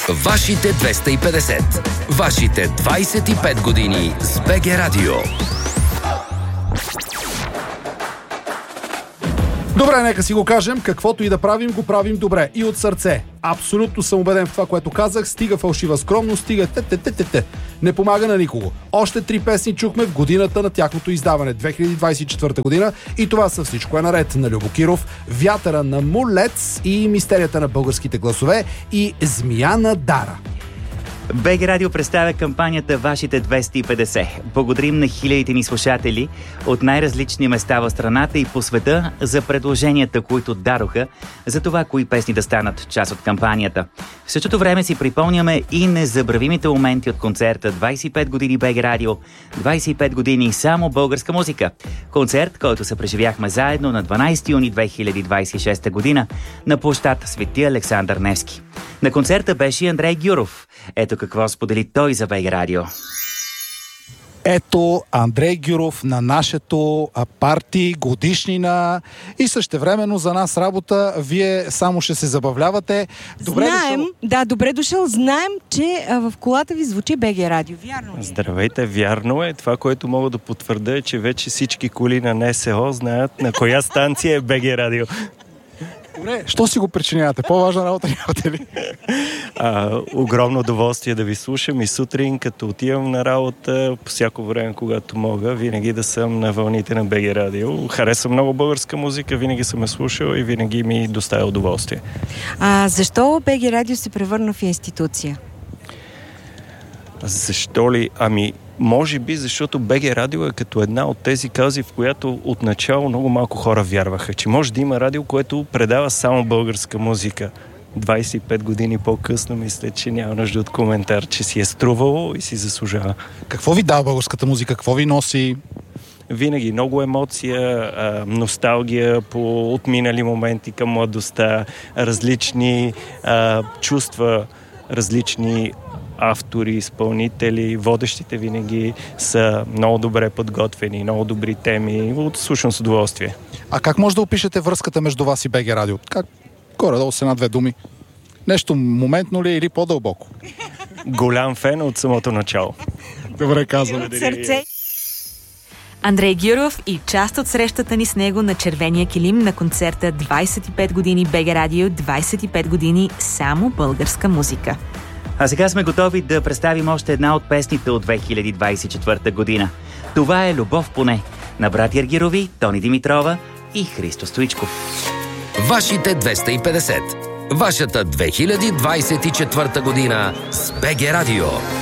Вашите 250. Вашите 25 години с БГ Радио. Добре, нека си го кажем. Каквото и да правим, го правим добре. И от сърце. Абсолютно съм убеден в това, което казах. Стига фалшива скромност, стига те. Не помага на никого. Още 3 песни чухме в годината на тяхното издаване, 2024 година. И това са Всичко е наред на Любо Киров, Вятъра на Мулец и Мистерията на българските гласове и Змия на Дара. БГ Радио представя кампанията Вашите 250. Благодарим на хилядите ни слушатели от най-различни места в страната и по света за предложенията, които дадоха за това, кои песни да станат част от кампанията. В същото време си припомняме и незабравимите моменти от концерта 25 години БГ Радио, 25 години само българска музика. Концерт, който се преживяхме заедно на 12 юни 2026 година на площад Свети Александър Невски. На концерта беше Андрей Гюров. Ето какво сподели той за БГ Радио. Ето Андрей Гюров на нашето парти, годишнина и същевременно за нас работа. Вие само ще се забавлявате. Добре дошъл. Знаем, че в колата ви звучи БГ Радио. Вярно ли? Здравейте, вярно е. Това, което мога да потвърда е, че вече всички коли на НСО знаят на коя станция е БГ Радио. Добре, що си го причинявате? По-важна работа нямате ли? Огромно удоволствие да ви слушам и сутрин, като отивам на работа, по всяко време, когато мога, винаги да съм на вълните на БГ Радио. Харесвам много българска музика, винаги съм я слушал и винаги ми доставя удоволствие. Защо БГ Радио се превърна в институция? Защо ли? Може би, защото БГ Радио е като една от тези каузи, в която отначало много малко хора вярваха, че може да има радио, което предава само българска музика. 25 години по-късно мисля, че няма нужда от коментар, че си е струвало и си заслужава. Какво ви дава българската музика? Какво ви носи? Винаги много емоция, носталгия по отминали моменти към младостта, различни чувства, различни автори, изпълнители, водещите винаги са много добре подготвени, много добри теми. Слушам с удоволствие. А как може да опишете връзката между вас и БГ Радио? Как? Горе-долу с една-две думи. Нещо моментно ли или по-дълбоко? Голям фен от самото начало. Добре казвам. Андрей Гюров и част от срещата ни с него на червения килим на концерта 25 години БГ Радио, 25 години само българска музика. А сега сме готови да представим още една от песните от 2024 година. Това е Любов поне на братя Аргирови, Тони Димитрова и Христо Стоичков. Вашите 250. Вашата 2024 година с БГ Радио.